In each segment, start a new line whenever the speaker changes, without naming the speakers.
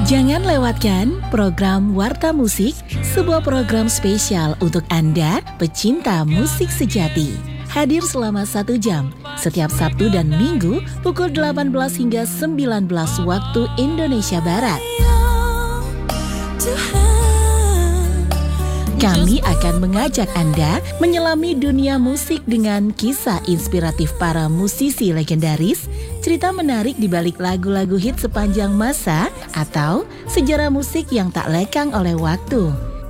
Jangan lewatkan program Warta Musik, sebuah program spesial untuk Anda pecinta musik sejati. Hadir selama 1 jam, setiap Sabtu dan Minggu pukul 18 hingga 19 waktu Indonesia Barat. Kami akan mengajak Anda menyelami dunia musik dengan kisah inspiratif para musisi legendaris, cerita menarik di balik lagu-lagu hit sepanjang masa, atau sejarah musik yang tak lekang oleh waktu.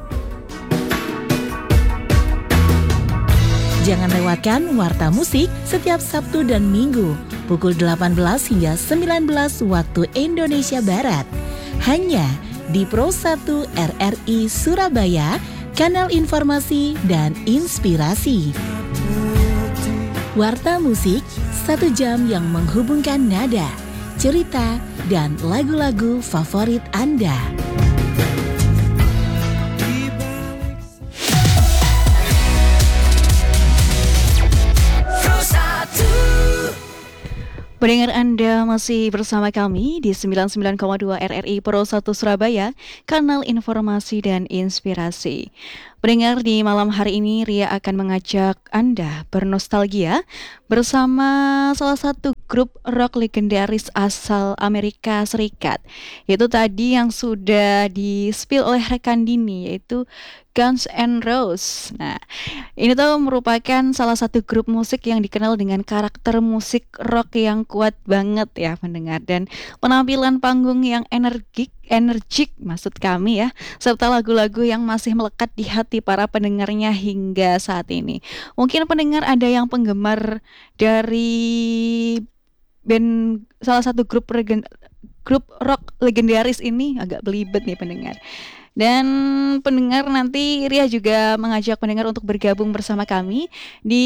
Jangan lewatkan Warta Musik setiap Sabtu dan Minggu pukul 18 hingga 19 waktu Indonesia Barat. Hanya di Pro 1 RRI Surabaya, kanal informasi dan inspirasi. Warta Musik, 1 jam yang menghubungkan nada, cerita, dan lagu-lagu favorit Anda.
Pendengar Anda masih bersama kami di 99,2 RRI Pro 1 Surabaya, kanal informasi dan inspirasi. Pendengar, di malam hari ini Ria akan mengajak Anda bernostalgia bersama salah satu grup rock legendaris asal Amerika Serikat. Yaitu tadi yang sudah di-spill oleh rekan Dini, yaitu Guns N' Roses. Nah, ini tuh merupakan salah satu grup musik yang dikenal dengan karakter musik rock yang kuat banget ya pendengar, dan penampilan panggung yang energik maksud kami ya, serta lagu-lagu yang masih melekat di hati para pendengarnya hingga saat ini. Mungkin pendengar ada yang penggemar dari band salah satu grup rock legendaris ini, agak belibet nih pendengar. Dan pendengar, nanti Ria juga mengajak pendengar untuk bergabung bersama kami di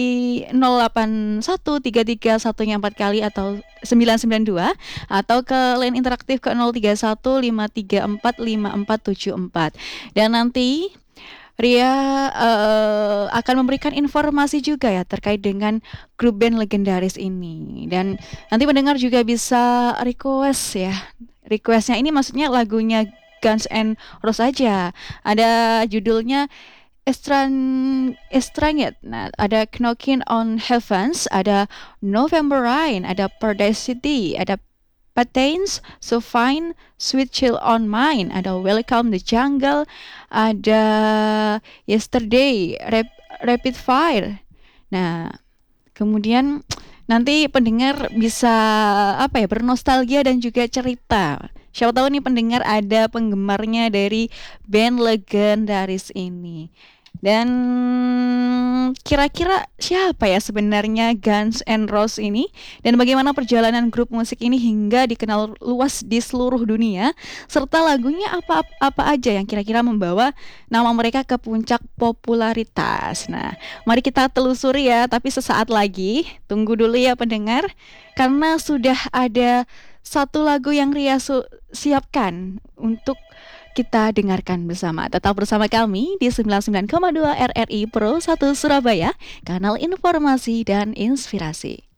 081331 4 kali atau 992, atau ke line interaktif ke 0315345474. Dan nanti Ria akan memberikan informasi juga ya terkait dengan grup band legendaris ini. Dan nanti pendengar juga bisa request ya. Requestnya ini maksudnya lagunya Guns N' Roses aja. Ada judulnya Estranged. Nah, ada Knocking on Heavens, ada November Rain, ada Paradise City, ada Patterns, So Fine, Sweet Chill on Mine, ada Welcome the Jungle, ada Yesterday, Rapid Fire. Nah, kemudian nanti pendengar bisa bernostalgia dan juga cerita. Siapa tahu nih pendengar ada penggemarnya dari band legendaris ini. Dan kira-kira siapa ya sebenarnya Guns N' Roses ini, dan bagaimana perjalanan grup musik ini hingga dikenal luas di seluruh dunia, serta lagunya apa aja yang kira-kira membawa nama mereka ke puncak popularitas. Nah, mari kita telusuri ya, tapi sesaat lagi. Tunggu dulu ya pendengar, karena sudah ada satu lagu yang Ria siapkan untuk kita dengarkan bersama. Tetap bersama kami di 99,2 RRI Pro 1 Surabaya, kanal informasi dan inspirasi.